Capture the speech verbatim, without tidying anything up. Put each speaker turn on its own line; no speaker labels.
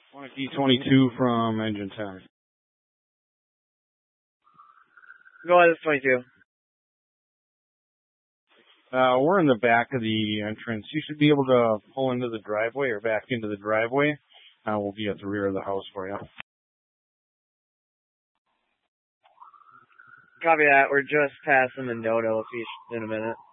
One at D twenty-two from engine ten.
Go ahead, it's twenty-two.
Uh, we're in the back of the entrance. You should be able to pull into the driveway or back into the driveway. Uh, we'll be at the rear of the house for you.
Copy that. We're just passing the Noto in a minute.